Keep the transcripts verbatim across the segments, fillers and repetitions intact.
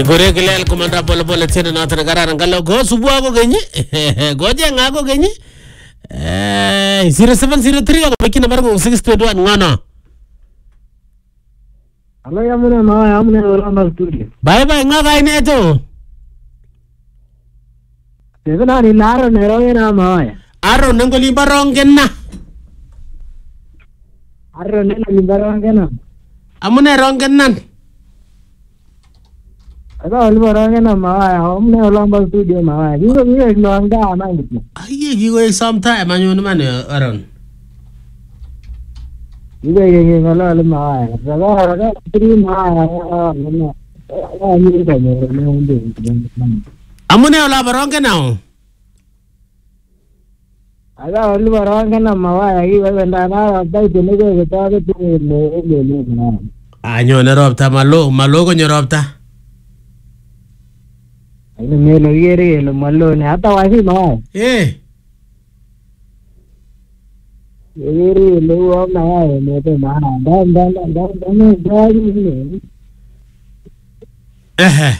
Gore kilel komanda pole pole tena na tena kararan kalo go subuh ako genyi goje ngako genyi eh zero seven zero three ako baki number ko six two one ngana. Hello yamune ma yamune ola studio. Bye bye ngaka ini itu. Sebenarnya ni laro neroge na ma. Aro nangko limbarong kenna. Aro nena limbarong kenna. Amune rong kennan. Ada limbarong kenna ma. Amune ola studio ma. Juga juga nongga ma gitu. Aye gigo sometime anyun man aron. Juga yang kalau lima, kalau orang terima, mana, ini kan yang ini. Amune ola barong kenau. Ada lima orang kan nama, lagi bagaimana? Ada jenis kita ada tu le le le mana. Anyun robta malo malo ko nyorobta. Ini melo yeri lo malo ni hata wasi ma. Eh. Yeri lo na ni tu mana? Dan dan dan dan dan ni. Eh.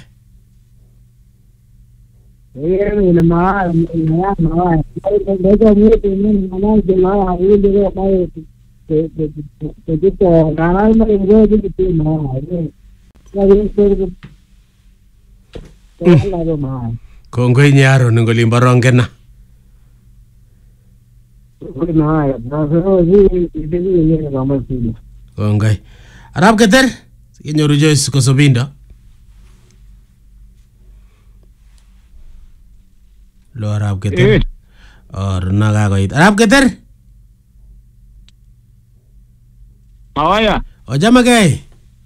Yeri lo ma ma ma. Mereka ni tu ni mana jelah ini dia mai. Begitu karena mereka begitu ma. Lagi tu. Kongoi nyaro nungo limbarong kenna. Kongoi. Arab keter inyoru Joyce Kosobinda. Lo Arab keter. Or naga koit. Arab keter. Mawaya. Ojama kay.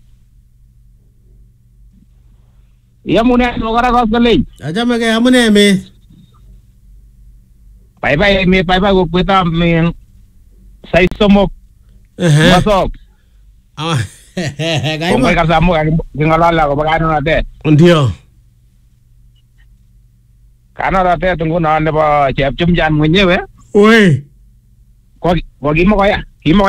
Ya mune logara kos galei. Aja mage amune me. Bye bye me bye bye go peta me sai somok. Eh. Masok. Ah. Gai Kung mo. may kasama ka gingalala ko bagano nate. Ndio. Kana nate tunggu na ne ba chep chum jan mwenyewe. Oi. Kwa kwa gimo kaya.